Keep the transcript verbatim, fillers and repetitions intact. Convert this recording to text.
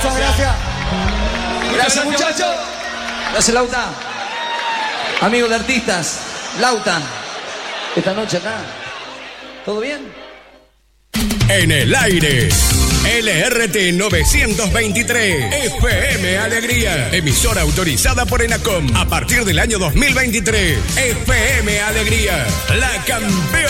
Muchas gracias. Gracias, muchachos. Gracias, Lauta. Amigos de artistas, Lauta, esta noche acá. ¿Todo bien? En el aire, L R T novecientos veintitrés, F M Alegría, emisora autorizada por ENACOM a partir del año dos mil veintitrés. F M Alegría, la campeona.